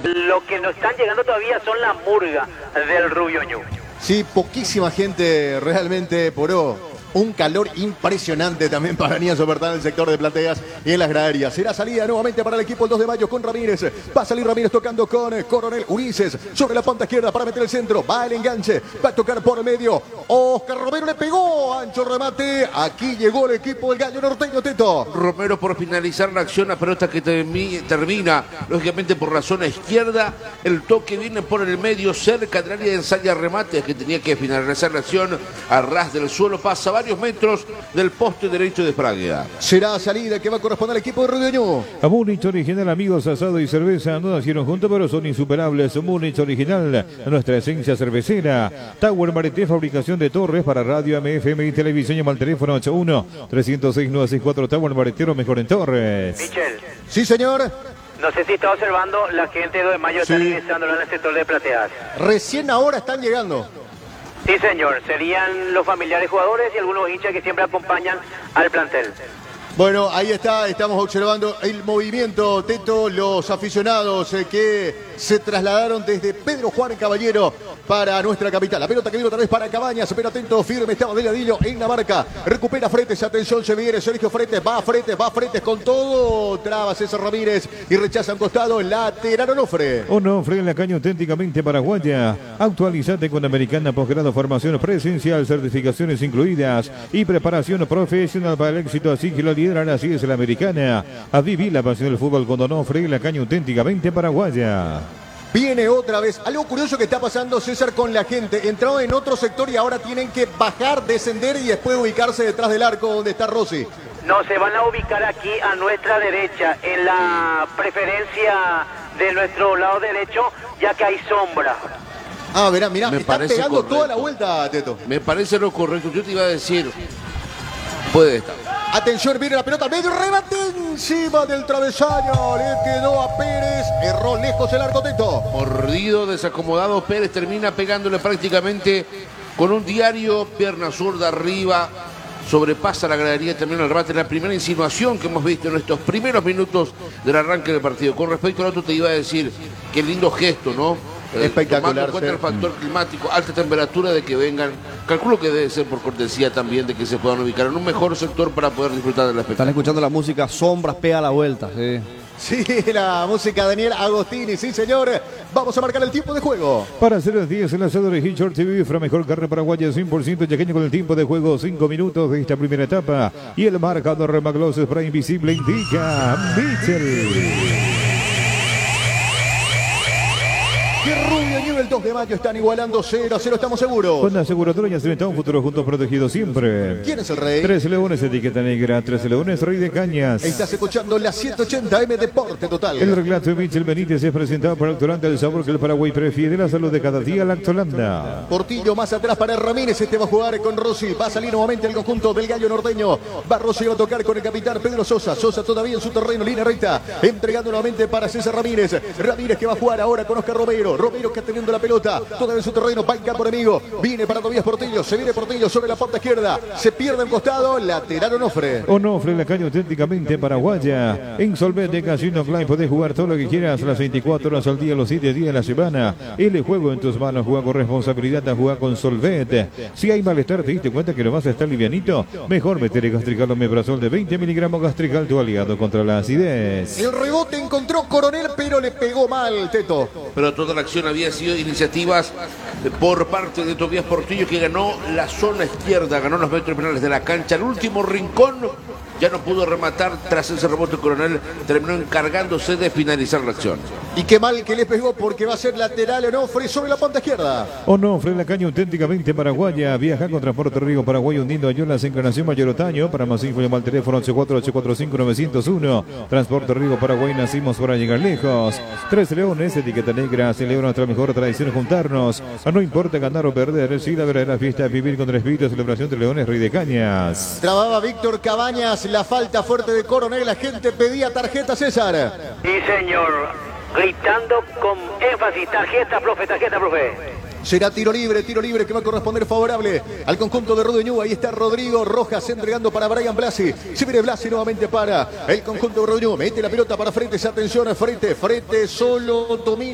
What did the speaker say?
Lo que no están llegando todavía son la murga del Rubio Ñu. Sí, poquísima gente realmente poró. Un calor impresionante también para Niña Sopertán en el sector de plateas y en las graderías. Será salida nuevamente para el equipo el 2 de mayo con Ramírez. Va a salir Ramírez tocando con Coronel Ulises sobre la punta izquierda para meter el centro. Va el enganche, va a tocar por el medio. Oscar Romero le pegó, ancho remate. Aquí llegó el equipo del Gallo Norteño, Teto. Romero por finalizar la acción, la pelota que termina lógicamente por la zona izquierda. El toque viene por el medio, cerca del área de ensaya remate, que tenía que finalizar la acción a ras del suelo. Pasa varios metros del poste derecho de Fraga. Será salida que va a corresponder al equipo de Rubio Ñu. A Múnich Original, amigos, asado y cerveza no nacieron juntos, pero son insuperables. Múnich Original, nuestra esencia cervecera. Tower Marité, fabricación de torres para radio, FM y televisión. Llama al teléfono 81-306-964. Tower Marité, lo mejor en torres. Michel. Sí, señor. No sé si está observando, la gente de 2 de mayo está ingresando en el sector de plateas. Recién ahora están llegando. Sí, señor. Serían los familiares jugadores y algunos hinchas que siempre acompañan al plantel. Bueno, ahí está, estamos observando el movimiento, Teto, los aficionados que se trasladaron desde Pedro Juan Caballero para nuestra capital. La pelota que viene otra vez para Cabañas, pero atento, firme, estaba Deladillo en la marca. Recupera Fretes, atención, se viene Sergio Fretes, va Fretes con todo. Traba César Ramírez y rechaza un costado, lateral Onofre. Onofre en la caña auténticamente paraguaya. Actualizate con Americana, posgrado, formación presencial, certificaciones incluidas y preparación profesional para el éxito. Así que lo lideran, así es la Americana. A vivir la pasión del fútbol con Onofre en la caña auténticamente paraguaya. Viene otra vez. Algo curioso que está pasando, César, con la gente. Entró en otro sector y ahora tienen que bajar, descender y después ubicarse detrás del arco donde está Rossi. No, se van a ubicar aquí a nuestra derecha, en la preferencia de nuestro lado derecho, ya que hay sombra. Ah, verá, mirá, Me está parece pegando correcto. toda la vuelta, Teto. Me parece lo correcto. Yo te iba a decir, puede estar. Atención, viene la pelota, medio rebate encima del travesaño. Le quedó a Pérez, erró lejos el arco, Teto. Mordido, desacomodado, Pérez termina pegándole prácticamente con un diario, pierna zurda arriba, sobrepasa la gradería, termina el remate. La primera insinuación que hemos visto en estos primeros minutos del arranque del partido. Con respecto al otro te iba a decir, qué lindo gesto, ¿no? Espectacular. Tomando en cuenta el factor climático, alta temperatura, de que vengan, calculo que debe ser por cortesía también de que se puedan ubicar en un mejor sector para poder disfrutar del espectáculo. Están escuchando la música, sombras, pega la vuelta. Sí. Sí, la música de Daniel Agostini, sí señor. Vamos a marcar el tiempo de juego. Para hacer las 10, el asado de Hitchcock TV, la mejor carne paraguaya 100% yaqueño con el tiempo de juego 5 minutos de esta primera etapa. Y el marcador Maglos Spray Invisible indica Mitchell. Que Rubio Ñu el 2 de mayo están igualando 0-0, estamos seguros. Con la aseguradora está un futuro juntos protegido siempre. ¿Quién es el rey? 13 Leones, etiqueta negra, 13 Leones, Rey de Cañas. Estás escuchando la 180M Deporte Total. El relato de Michel Benítez es presentado por Lactolanda, el sabor que el Paraguay prefiere, la salud de cada día, Lactolanda. Portillo más atrás para Ramírez, este va a jugar con Rossi, va a salir nuevamente el conjunto del Gallo Norteño. Va Rossi, va a tocar con el capitán Pedro Sosa. Sosa todavía en su terreno, línea recta, entregando nuevamente para César Ramírez. Ramírez que va a jugar ahora con Oscar Romero. Romero que está teniendo la pelota, todavía en su terreno, va en campo enemigo. Viene para Tobías Portillo, se viene Portillo sobre la punta izquierda. Se pierde un costado, lateral Onofre. Onofre, la caña auténticamente paraguaya. En Solvente Casino Online podés jugar todo lo que quieras, las 24 horas al día, los 7 días de la semana. El juego en tus manos, juega con responsabilidad, a jugar con Solvente. Si hay malestar, te diste cuenta que lo vas a estar livianito, mejor meter el Gastrical Omeprazol de 20 miligramos Gastrical, tu aliado contra la acidez. El rebote encontró Coronel, pero le pegó mal, Teto. Pero toda la acción había sido iniciativas por parte de Tobías Portillo, que ganó la zona izquierda, ganó los metros finales de la cancha. El último rincón ya no pudo rematar tras ese rebote. Coronel terminó encargándose de finalizar la acción. Y qué mal que le pegó, porque va a ser lateral Onofre sobre la punta izquierda. Onofre, la caña auténticamente paraguaya. Viaja con Transporte Río Paraguay, hundiendo Ayolas, Encarnación Mayor Otaño. Para más info llama al teléfono 84845-901. Transporte Río Paraguay, nacimos para llegar lejos. 13 Leones, etiqueta negra, celebra nuestra mejor tradición, juntarnos. No importa ganar o perder, sí, la verdadera fiesta es vivir con el espíritu de celebración de Leones, Rey de Cañas. Trababa Víctor Cabañas, la falta fuerte de Coronel, la gente pedía tarjeta, César. Sí, señor. Gritando con énfasis, tarjeta, profe, tarjeta, profe. Será tiro libre que va a corresponder favorable al conjunto de Rubio Ñu. Ahí está Rodrigo Rojas entregando para Brian Blasi. Se viene Blasi nuevamente para el conjunto de Rubio Ñu. Mete la pelota para Fretes, atención a Fretes, solo domina.